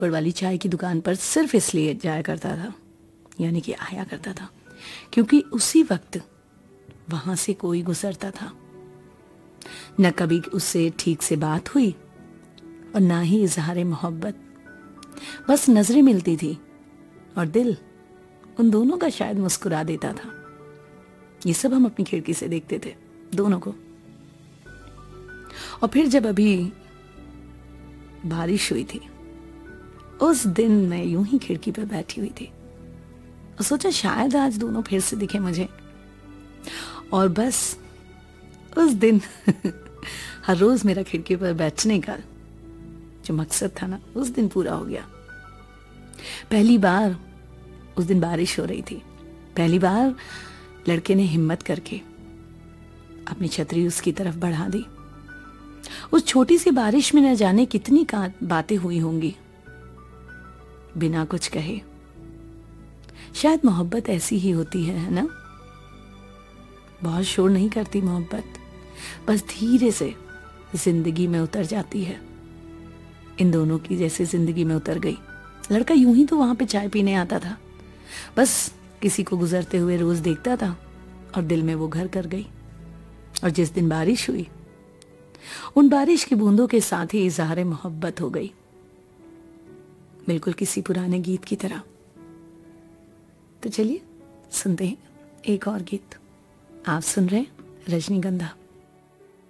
ऊपर वाली चाय की दुकान पर सिर्फ इसलिए जाया करता था, यानी कि आया करता था, क्योंकि उसी वक्त वहां से कोई गुजरता था। न कभी उससे ठीक से बात हुई और ना ही इजहार मोहब्बत, बस नजरें मिलती थी और दिल उन दोनों का शायद मुस्कुरा देता था। ये सब हम अपनी खिड़की से देखते थे, दोनों को। और फिर जब अभी बारिश हुई थी, उस दिन मैं यूं ही खिड़की पर बैठी हुई थी और सोचा शायद आज दोनों फिर से दिखे मुझे। और बस उस दिन हर रोज मेरा खिड़की पर बैठने का जो मकसद था ना, उस दिन पूरा हो गया। पहली बार उस दिन बारिश हो रही थी। पहली बार लड़के ने हिम्मत करके अपनी छतरी उसकी तरफ बढ़ा दी। उस छोटी सी बारिश में न जाने कितनी बातें हुई होंगी बिना कुछ कहे। शायद मोहब्बत ऐसी ही होती है ना? बहुत शोर नहीं करती मोहब्बत, बस धीरे से जिंदगी में उतर जाती है। इन दोनों की जैसे जिंदगी में उतर गई। लड़का यूं ही तो वहां पे चाय पीने आता था, बस किसी को गुजरते हुए रोज देखता था और दिल में वो घर कर गई। और जिस दिन बारिश हुई, उन बारिश की बूंदों के साथ ही इजहार मोहब्बत हो गई, बिल्कुल किसी पुराने गीत की तरह। तो चलिए सुनते हैं एक और गीत। आप सुन रहे हैं रजनीगंधा।